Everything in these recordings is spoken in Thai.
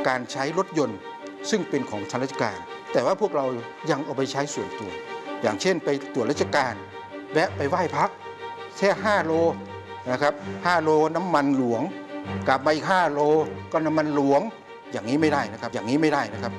การใช้รถยนต์ซึ่งเป็นของทางราชการแต่ว่าพวกเรายังเอาไปใช้ส่วนตัวอย่างเช่นไปตรวจราชการแวะไปไหว้พระแค่5 โลนะครับ5 โลน้ำมันหลวงกลับมาอีก5 โลก็น้ำมันหลวงอย่างนี้ไม่ได้นะครับอย่างนี้ไม่ได้นะครับ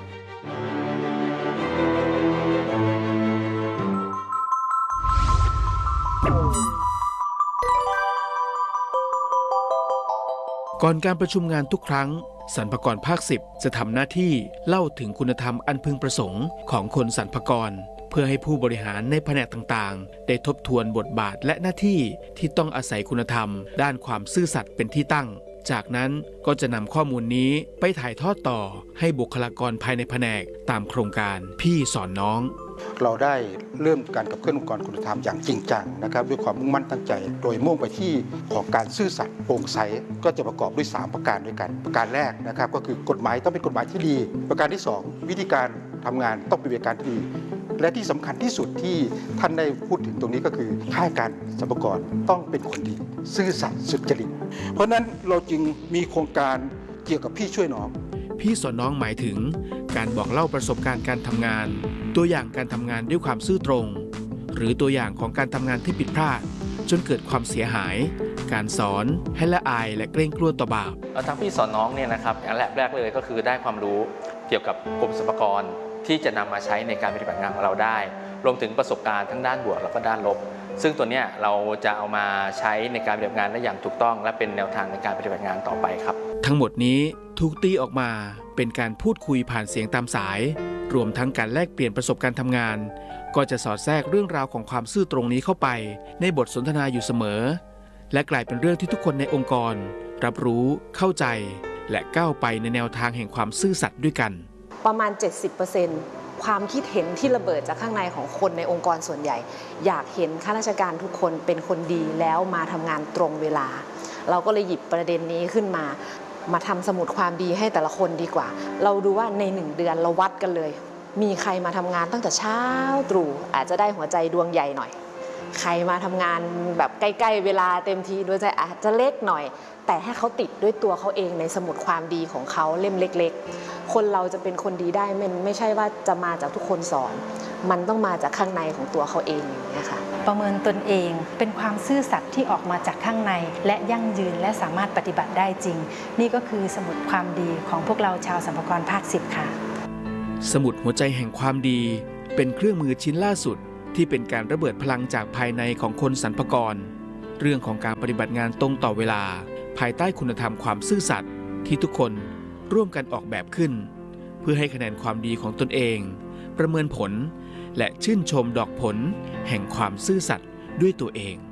ก่อนการประชุมงานทุกครั้งสรรพากรภาค 10จะทำหน้าที่เล่าถึงคุณธรรมอันพึงประสงค์ของคนสรรพากรเพื่อให้ผู้บริหารในแผนกต่างๆได้ทบทวนบทบาทและหน้าที่ที่ต้องอาศัยคุณธรรมด้านความซื่อสัตย์เป็นที่ตั้งจากนั้นก็จะนำข้อมูลนี้ไปถ่ายทอดต่อให้บุคลากรภายในแผนกตามโครงการพี่สอนน้องเราได้เริ่มการขับเคลื่อนองค์กรคุณธรรมอย่างจริงจังนะครับด้วยความมุ่งมั่นตั้งใจโดยมุ่งไปที่ของการซื่อสัตย์โปร่งใสก็จะประกอบด้วย3 ประการด้วยกันประการแรกนะครับก็คือกฎหมายต้องเป็นกฎหมายที่ดีประการที่2วิธีการทำงานต้องเป็นวิธีการที่ดีและที่สำคัญที่สุดที่ท่านได้พูดถึงตรงนี้ก็คือข้าราชการสรรพากรต้องเป็นคนดีซื่อสัตย์สุจริตเพราะนั้นเราจึงมีโครงการเกี่ยวกับพี่ช่วยน้องพี่สอนน้องหมายถึงการบอกเล่าประสบการณ์การทำงานตัวอย่างการทำงานด้วยความซื่อตรงหรือตัวอย่างของการทำงานที่ผิดพลาดจนเกิดความเสียหายการสอนให้ละอายและเกรงกลัวต่อบาปทางพี่สอนน้องเนี่ยนะครับอันแรกเลยก็คือได้ความรู้เกี่ยวกับกรมสรรพากรที่จะนำมาใช้ในการปฏิบัติงานของเราได้รวมถึงประสบการณ์ทั้งด้านบวกแล้วก็ด้านลบซึ่งตัวนี้เราจะเอามาใช้ในการปฏิบัติงานได้อย่างถูกต้องและเป็นแนวทางในการปฏิบัติงานต่อไปครับทั้งหมดนี้ถูกตีออกมาเป็นการพูดคุยผ่านเสียงตามสายรวมทั้งการแลกเปลี่ยนประสบการณ์ทำงานก็จะสอดแทรกเรื่องราวของความซื่อตรงนี้เข้าไปในบทสนทนาอยู่เสมอและกลายเป็นเรื่องที่ทุกคนในองค์กรรับรู้เข้าใจและก้าวไปในแนวทางแห่งความซื่อสัตย์ด้วยกันประมาณ 70%ความคิดเห็นที่ระเบิดจากข้างในของคนในองค์กรส่วนใหญ่อยากเห็นข้าราชการทุกคนเป็นคนดีแล้วมาทำงานตรงเวลาเราก็เลยหยิบประเด็นนี้ขึ้นมาทำสมุดความดีให้แต่ละคนดีกว่าเราดูว่าใน1 เดือนเราวัดกันเลยมีใครมาทำงานตั้งแต่เช้าตรู่อาจจะได้หัวใจดวงใหญ่หน่อยใครมาทำงานแบบใกล้ๆเวลาเต็มทีโดยใจอาจจะเล็กหน่อยแต่ให้เขาติดด้วยตัวเขาเองในสมุดความดีของเขาเล่มเล็กๆคนเราจะเป็นคนดีได้มันไม่ใช่ว่าจะมาจากทุกคนสอนมันต้องมาจากข้างในของตัวเขาเองอย่างนี้ค่ะประเมินตนเองเป็นความซื่อสัตย์ที่ออกมาจากข้างในและยั่งยืนและสามารถปฏิบัติได้จริงนี่ก็คือสมุดความดีของพวกเราชาวสรรพากรภาค 10ค่ะสมุดหัวใจแห่งความดีเป็นเครื่องมือชิ้นล่าสุดที่เป็นการระเบิดพลังจากภายในของคนสรรพากรเรื่องของการปฏิบัติงานตรงต่อเวลาภายใต้คุณธรรมความซื่อสัตย์ที่ทุกคนร่วมกันออกแบบขึ้นเพื่อให้คะแนนความดีของตนเองประเมินผลและชื่นชมดอกผลแห่งความซื่อสัตย์ด้วยตัวเอง